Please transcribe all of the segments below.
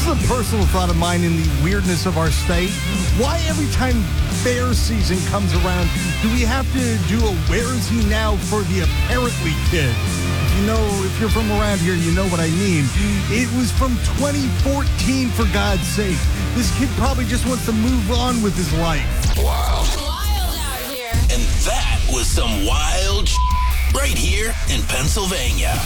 is a personal thought of mine in the weirdness of our state. Why every time fair season comes around, do we have to do a where is he now for the apparently kid? If you're from around here, you know what I mean. It was from 2014, for God's sake. This kid probably just wants to move on with his life. Wild out here. And that was some wild right here in Pennsylvania.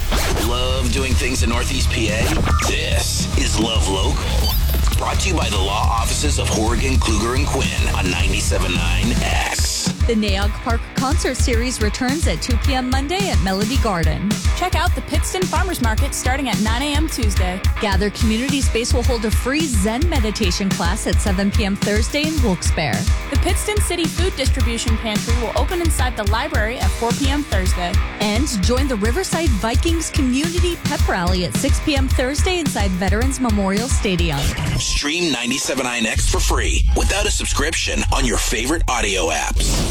Love doing things in Northeast PA? This is Love Local. Brought to you by the law offices of Horgan, Kluger, and Quinn on 97.9 X. The Naog Park Concert Series returns at 2 p.m. Monday at Melody Garden. Check out the Pittston Farmers Market starting at 9 a.m. Tuesday. Gather Community Space will hold a free Zen meditation class at 7 p.m. Thursday in Wilkes-Barre. The Pittston City Food Distribution Pantry will open inside the library at 4 p.m. Thursday. And join the Riverside Vikings Community Pep Rally at 6 p.m. Thursday inside Veterans Memorial Stadium. Stream 97.9X for free without a subscription on your favorite audio apps.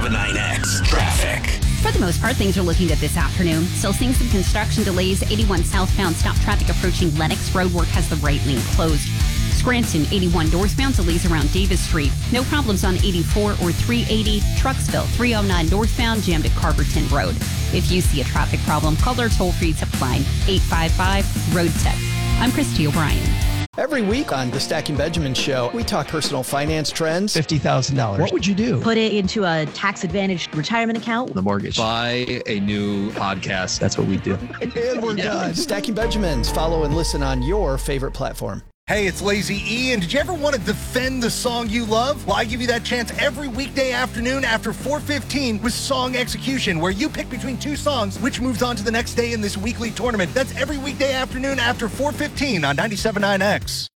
97.9X Traffic. For the most part, things are looking good this afternoon. Still seeing some construction delays. 81 southbound stop traffic approaching Lenox. Roadwork has the right lane closed. Scranton, 81 northbound delays around Davis Street. No problems on 84 or 380. Trucksville, 309 northbound jammed at Carverton Road. If you see a traffic problem, call our toll-free tip line, 855-ROAD-TIP. I'm Christy O'Brien. Every week on the Stacking Benjamin Show, we talk personal finance trends. $50,000. What would you do? Put it into a tax-advantaged retirement account. The mortgage. Buy a new podcast. That's what we do. And we're done. Stacking Benjamins. Follow and listen on your favorite platform. Hey, it's Lazy E, and did you ever want to defend the song you love? Well, I give you that chance every weekday afternoon after 4:15 with Song Execution, where you pick between two songs, which moves on to the next day in this weekly tournament. That's every weekday afternoon after 4:15 on 97.9 X.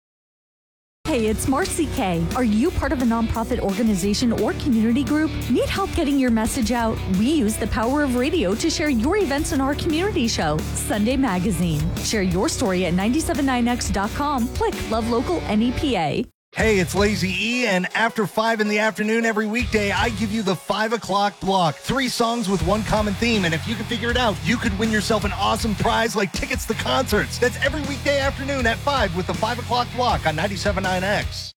Hey, it's Marcy K. Are you part of a nonprofit organization or community group? Need help getting your message out? We use the power of radio to share your events in our community show, Sunday Magazine. Share your story at 979x.com. Click Love Local NEPA. Hey, it's Lazy E, and after 5 in the afternoon every weekday, I give you the 5 o'clock block. 3 songs with one common theme, and if you can figure it out, you could win yourself an awesome prize like tickets to concerts. That's every weekday afternoon at 5 with the 5 o'clock block on 97.9 X.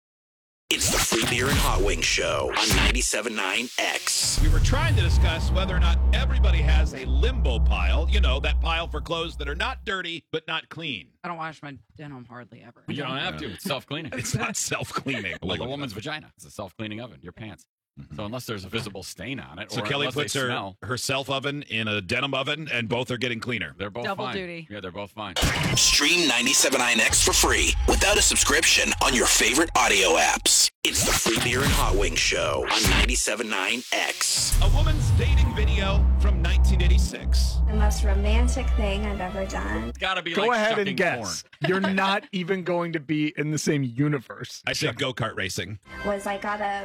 It's the Free Beer and Hot Wings Show on 97.9 X. We were trying to discuss whether or not everybody has a limbo pile. You know, that pile for clothes that are not dirty, but not clean. I don't wash my denim hardly ever. You don't have to. It's self-cleaning. It's not self-cleaning. Like a woman's vagina. It's a self-cleaning oven. Your pants. Mm-hmm. So unless there's a visible stain on it, so or Kelly puts her self oven in a denim oven, and both are getting cleaner. They're both double fine. Duty. Yeah, they're both fine. Stream 97.9X for free without a subscription on your favorite audio apps. It's the Free Beer and Hot Wings Show on 97.9 X. A woman's dating video from 1986. The most romantic thing I've ever done. It's gotta be Go like ahead shucking and guess. corn. You're not even going to be in the same universe. I said go-kart racing. Was I got a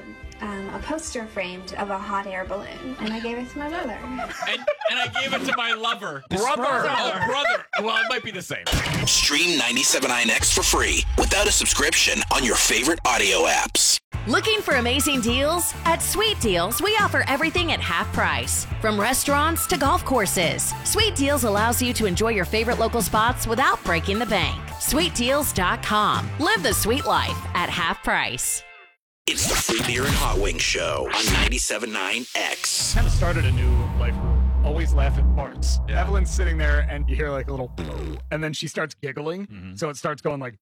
poster framed of a hot air balloon, and I gave it to my mother. And I gave it to my lover. Brother. Oh, brother. Well, it might be the same. Stream 97.9 X for free without a subscription on your favorite audio apps. Looking for amazing deals? At Sweet Deals, we offer everything at half price. From restaurants to golf courses. Sweet Deals allows you to enjoy your favorite local spots without breaking the bank. SweetDeals.com. Live the sweet life at half price. It's the Free Beer and Hot Wings Show on 97.9 X. Kind of started a new life rule. Always laugh at farts. Yeah. Evelyn's sitting there and you hear like a little and then she starts giggling. Mm-hmm. So it starts going like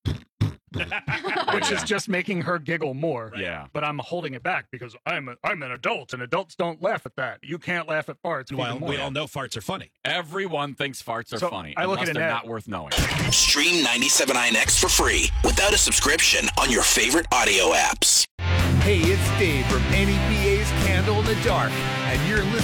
which is just making her giggle more. Yeah. But I'm holding it back because I'm an adult and adults don't laugh at that. You can't laugh at farts. Well, we all know farts are funny. Everyone thinks farts are funny. I look unless at they're Annette. not worth knowing. Stream 97.9 X for free without a subscription on your favorite audio apps. Hey, it's Dave from NEPA's Candle in the Dark, and you're listening